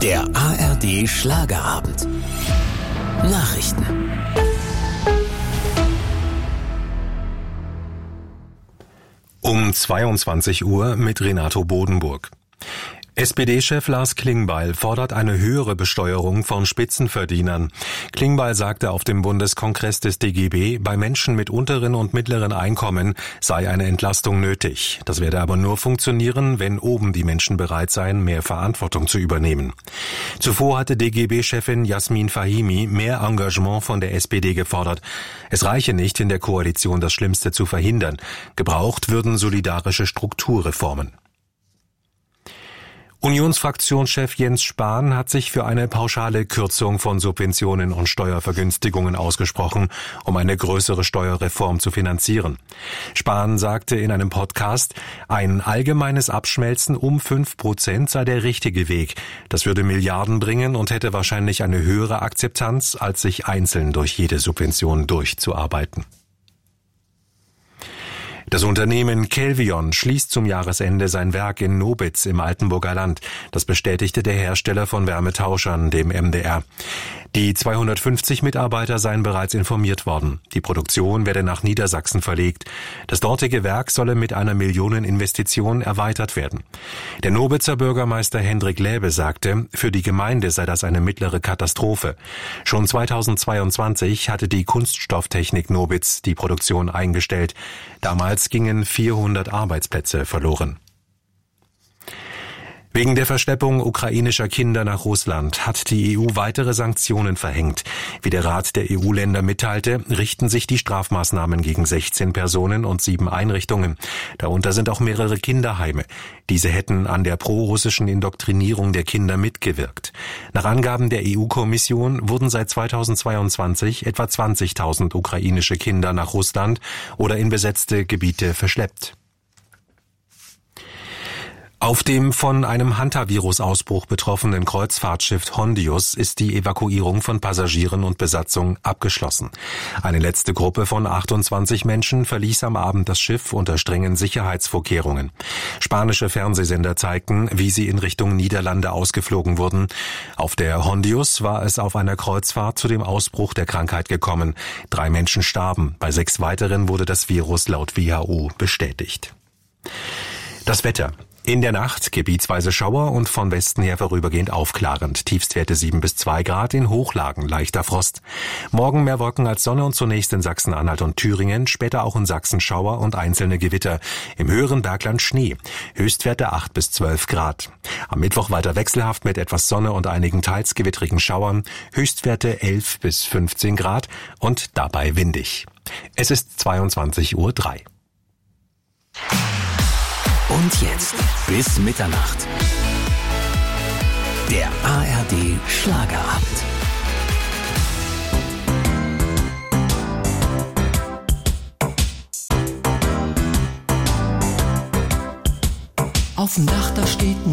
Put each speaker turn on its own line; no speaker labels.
Der ARD Schlagerabend. Nachrichten.
Um 22 Uhr mit Renato Bodenburg. SPD-Chef Lars Klingbeil fordert eine höhere Besteuerung von Spitzenverdienern. Klingbeil sagte auf dem Bundeskongress des DGB, bei Menschen mit unteren und mittleren Einkommen sei eine Entlastung nötig. Das werde aber nur funktionieren, wenn oben die Menschen bereit seien, mehr Verantwortung zu übernehmen. Zuvor hatte DGB-Chefin Jasmin Fahimi mehr Engagement von der SPD gefordert. Es reiche nicht, in der Koalition das Schlimmste zu verhindern. Gebraucht würden solidarische Strukturreformen. Unionsfraktionschef Jens Spahn hat sich für eine pauschale Kürzung von Subventionen und Steuervergünstigungen ausgesprochen, um eine größere Steuerreform zu finanzieren. Spahn sagte in einem Podcast, ein allgemeines Abschmelzen um 5% sei der richtige Weg. Das würde Milliarden bringen und hätte wahrscheinlich eine höhere Akzeptanz, als sich einzeln durch jede Subvention durchzuarbeiten. Das Unternehmen Kelvion schließt zum Jahresende sein Werk in Nobitz im Altenburger Land. Das bestätigte der Hersteller von Wärmetauschern, dem MDR. Die 250 Mitarbeiter seien bereits informiert worden. Die Produktion werde nach Niedersachsen verlegt. Das dortige Werk solle mit einer Millioneninvestition erweitert werden. Der Nobitzer Bürgermeister Hendrik Läbe sagte, für die Gemeinde sei das eine mittlere Katastrophe. Schon 2022 hatte die Kunststofftechnik Nobitz die Produktion eingestellt. Damals gingen 400 Arbeitsplätze verloren. Wegen der Verschleppung ukrainischer Kinder nach Russland hat die EU weitere Sanktionen verhängt. Wie der Rat der EU-Länder mitteilte, richten sich die Strafmaßnahmen gegen 16 Personen und 7 Einrichtungen. Darunter sind auch mehrere Kinderheime. Diese hätten an der prorussischen Indoktrinierung der Kinder mitgewirkt. Nach Angaben der EU-Kommission wurden seit 2022 etwa 20.000 ukrainische Kinder nach Russland oder in besetzte Gebiete verschleppt. Auf dem von einem Hantavirus-Ausbruch betroffenen Kreuzfahrtschiff Hondius ist die Evakuierung von Passagieren und Besatzung abgeschlossen. Eine letzte Gruppe von 28 Menschen verließ am Abend das Schiff unter strengen Sicherheitsvorkehrungen. Spanische Fernsehsender zeigten, wie sie in Richtung Niederlande ausgeflogen wurden. Auf der Hondius war es auf einer Kreuzfahrt zu dem Ausbruch der Krankheit gekommen. 3 Menschen starben, bei 6 weiteren wurde das Virus laut WHO bestätigt. Das Wetter. In der Nacht gebietsweise Schauer und von Westen her vorübergehend aufklarend. Tiefstwerte 7 bis 2 Grad, in Hochlagen leichter Frost. Morgen mehr Wolken als Sonne und zunächst in Sachsen-Anhalt und Thüringen, später auch in Sachsen Schauer und einzelne Gewitter. Im höheren Bergland Schnee. Höchstwerte 8 bis 12 Grad. Am Mittwoch weiter wechselhaft mit etwas Sonne und einigen teils gewittrigen Schauern. Höchstwerte 11 bis 15 Grad und dabei windig. Es ist 22:03 Uhr.
Und jetzt bis Mitternacht. Der ARD Schlagerabend.
Auf dem Dach, da steht ein